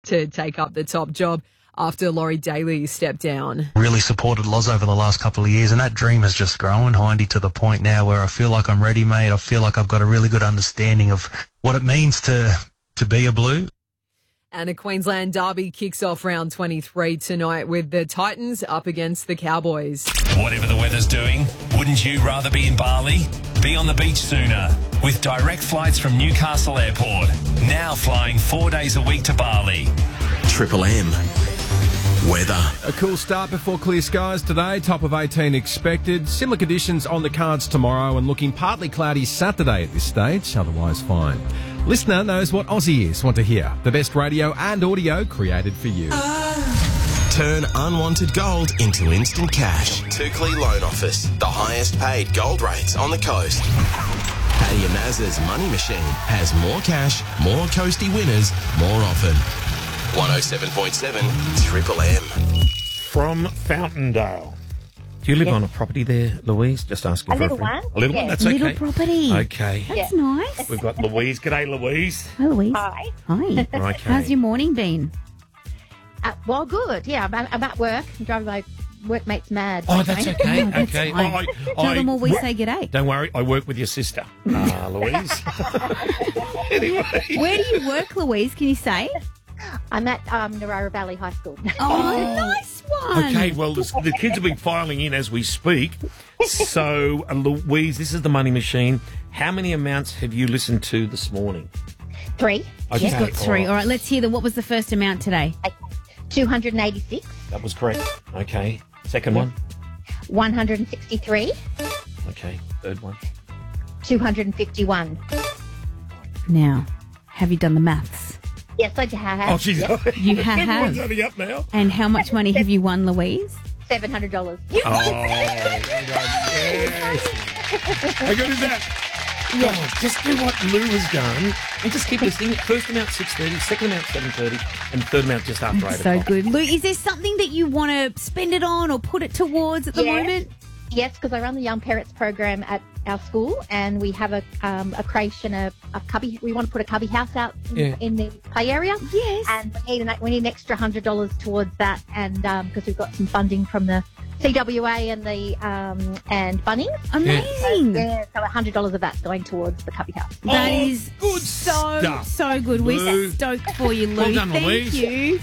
to take up the top job after Laurie Daly stepped down. Really supported Loz over the last couple of years, and that dream has just grown, Hindy, to the point now where I feel like I'm ready, mate. I feel like I've got a really good understanding of what it means to be a Blue. And a Queensland derby kicks off round 23 tonight with the Titans up against the Cowboys. Whatever the weather's doing, wouldn't you rather be in Bali? Be on the beach sooner with direct flights from Newcastle Airport. Now flying 4 days a week to Bali. Triple M. Weather. A cool start before clear skies today. Top of 18 expected. Similar conditions on the cards tomorrow and looking partly cloudy Saturday at this stage. Otherwise fine. Listener knows what Aussie ears want to hear. The best radio and audio created for you. Turn unwanted gold into instant cash. Tukli Loan Office. The highest paid gold rates on the coast. Paddy Mazza's Money Machine has more cash, more coasty winners, more often. 107.7 Triple M. From Fountaindale. Do you live on a property there, Louise? Just asking for a friend. One? A little one? That's okay. Little property. Okay. That's nice. We've got Louise. G'day, Louise. Hi, Louise. Hi. Hi. Okay. How's your morning been? Well, good. Yeah, I'm at work. I'm driving my workmates mad. Oh, that's okay. Oh, that's okay. fine. Tell them all we say g'day. Don't worry. I work with your sister, Louise. Anyway. Where do you work, Louise? Can you say? I'm at Narara Valley High School. Oh, nice one. Okay, well, the kids have been filing in as we speak. So, Louise, this is the Money Machine. How many amounts have you listened to this morning? 3. Okay. She's got 3. All right, let's hear them. What was the first amount today? 286. That was correct. Okay. Second one? 163. Okay. Third one? 251. Now, have you done the maths? Yes, I have. Oh, she's You have. Everyone's only up now. And how much money have you won, Louise? $700. Oh, yes. How good is that? Oh, just do what Lou has done and just keep listening. First amount 6:30, second amount 7:30, and third amount just after 8 So o'clock. good. Lou, is there something that you want to spend it on or put it towards at the moment? Yes, because I run the Young Parents program at our school, and we have a creche and a cubby. We want to put a cubby house out in the play area. Yes. And we need an extra $100 towards that, and because we've got some funding from the CWA and the and Bunnings. Amazing. So $100 of that's going towards the cubby house. That is good so stuff. good. Lou. We're so stoked for you, Lou. Well done, Thank Louise. you.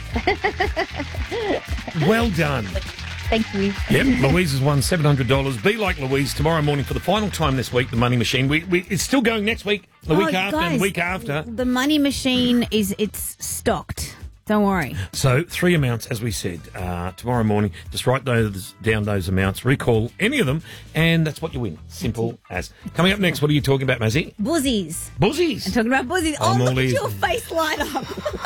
Well done. Thank you. Yep, Louise has won $700. Be like Louise tomorrow morning for the final time this week, the Money Machine. it's still going next week, the week after, and the week after. The Money Machine it's stocked. Don't worry. So 3 amounts, as we said, tomorrow morning. Just write down those amounts, recall any of them, and that's what you win. Simple as. Coming up next, what are you talking about, Mazzy? Buzzies. Buzzies. I'm talking about buzzies. I'm Oh, all look at ears. your face light up.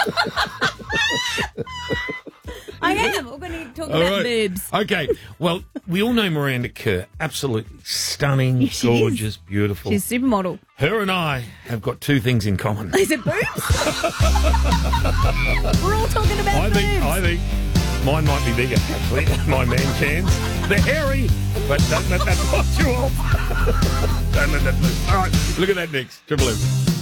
I am. We're going to talk All about right. boobs. Okay. Well, we all know Miranda Kerr. Absolutely stunning, Yes, she gorgeous, beautiful. She's a supermodel. Her and I have got 2 things in common. Is it boobs? We're all talking about boobs. I think mine might be bigger, actually. My man cans. They're hairy, but don't let that put you off. Don't let that move. All right, look at that next. Triple M.